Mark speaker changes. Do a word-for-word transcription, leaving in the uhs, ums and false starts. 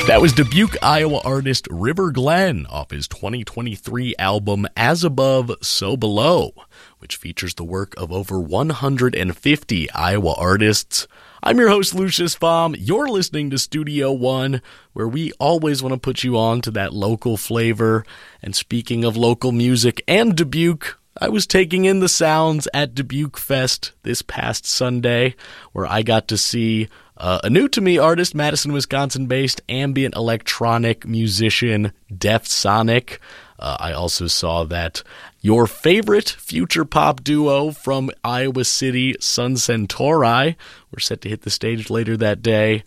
Speaker 1: That was Dubuque, Iowa artist River Glenn off his twenty twenty-three album As Above, So Below, which features the work of over one hundred fifty Iowa artists. I'm your host, Lucius Baum. You're listening to Studio One, where we always want to put you on to that local flavor. And speaking of local music and Dubuque, I was taking in the sounds at Dubuque Fest this past Sunday, where I got to see uh, a new-to-me artist, Madison, Wisconsin-based ambient electronic musician, Def Sonic. Uh, I also saw that your favorite future pop duo from Iowa City, Sun Centauri, were set to hit the stage later that day.